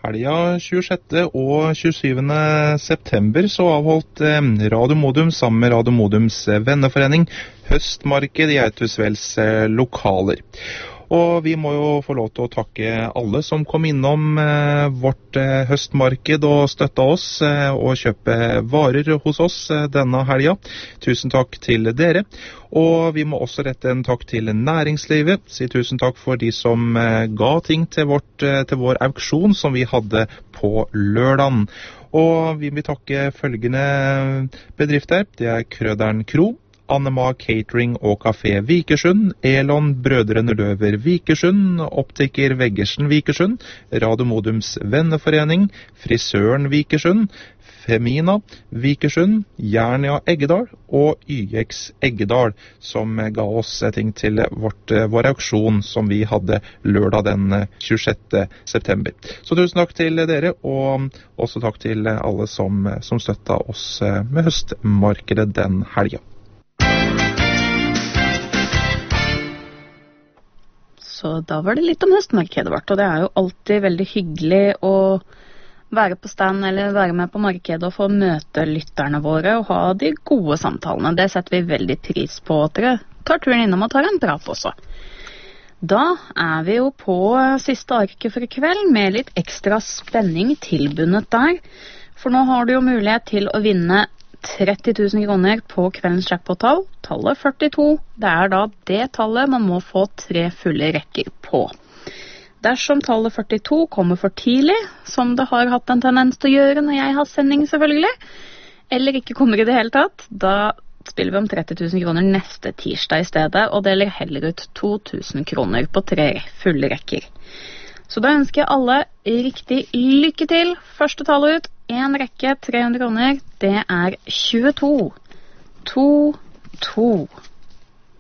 Helga 26. og 27. september så avholdt Radio Modum sammen med Radio Modums venneforening høstmarked i Autusvelds lokaler. Og vi må jo få lov til å takke alle som kom innom vårt høstmarked og støtta oss og kjøpe varer hos oss denne helga. Tusen takk til dere. Og vi må også rette en takk til næringslivet. Si tusen takk for de som ga ting til vår auksjon som vi hadde på lørdagen. Og vi vil takke følgende bedrifter. Det er Krøderen Kro, Annema Catering og Café Vikersund, Elon Brødrene Løver Vikersund, Optiker Veggersen Vikersund, Radio Modums venneforening, Frisøren Vikersund, Femina Vikersund, Jernia Eggedal og YX Eggedal, som ga oss ting til vår auksjon som vi hadde lørdag den 26. september. Så tusen takk til dere, og også takk til alle som støtta oss med høstmarkedet den helga. Så da var det litt om høstmarkedet vårt, og det er jo alltid veldig hyggelig å være på stand eller være med på markedet og få møte lytterne våre og ha de gode samtalene. Det setter vi veldig pris på, at dere tar turen innom og tar en prat også. Da er vi jo på siste arket for i kveld med litt ekstra spenning tilbundet der, for nå har du jo mulighet til å vinne 30 000 kroner på kveldens jackpot-tall, tallet 42. Det er da det tallet man må få 3 fulle rekker på. Dersom tallet 42 kommer for tidlig, som det har hatt en tendens til å gjøre når jeg har sending selvfølgelig, eller ikke kommer i det hele tatt, da spiller vi om 30 000 kroner neste tirsdag i stedet, og deler heller ut 2000 kroner på 3 fulle rekker. Så da ønsker jeg alle riktig lykke til. Første tallet ut, 1 rekke, 300 kroner, det er 22. 22.